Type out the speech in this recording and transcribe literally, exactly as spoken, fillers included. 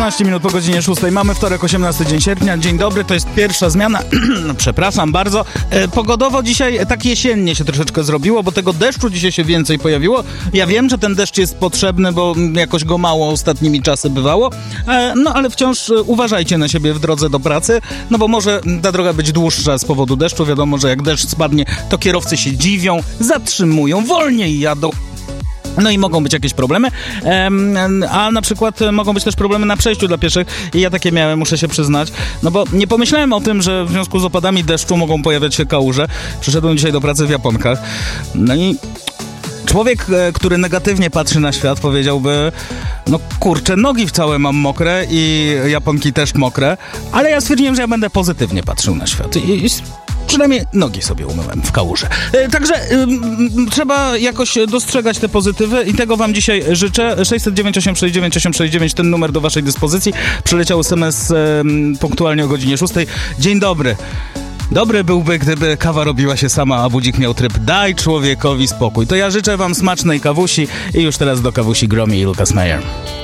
osiemnaście minut po godzinie szóstej. Mamy wtorek, osiemnasty dzień sierpnia. Dzień dobry, to jest pierwsza zmiana. No, przepraszam bardzo. E, pogodowo dzisiaj tak jesiennie się troszeczkę zrobiło, bo tego deszczu dzisiaj się więcej pojawiło. Ja wiem, że ten deszcz jest potrzebny, bo jakoś go mało ostatnimi czasy bywało. E, no ale wciąż uważajcie na siebie w drodze do pracy, no bo może ta droga być dłuższa z powodu deszczu. Wiadomo, że jak deszcz spadnie, to kierowcy się dziwią, zatrzymują, wolniej jadą. No i mogą być jakieś problemy, ehm, a na przykład mogą być też problemy na przejściu dla pieszych i ja takie miałem, muszę się przyznać, no bo nie pomyślałem o tym, że w związku z opadami deszczu mogą pojawiać się kałuże. Przyszedłem dzisiaj do pracy w japonkach, no i człowiek, który negatywnie patrzy na świat, powiedziałby, no kurczę, nogi całe mam mokre i japonki też mokre, ale ja stwierdziłem, że ja będę pozytywnie patrzył na świat i, i przynajmniej nogi sobie umyłem w kałuży. E, także y, y, trzeba jakoś dostrzegać te pozytywy i tego wam dzisiaj życzę. sześćset dziewięć osiem sześć dziewięć osiem sześć dziewięć, ten numer do waszej dyspozycji. Przyleciał es em es y, punktualnie o godzinie szóstej. Dzień dobry. Dobry byłby, gdyby kawa robiła się sama, a budzik miał tryb daj człowiekowi spokój. To ja życzę wam smacznej kawusi i już teraz do kawusi Gromi i Lucas Meyer.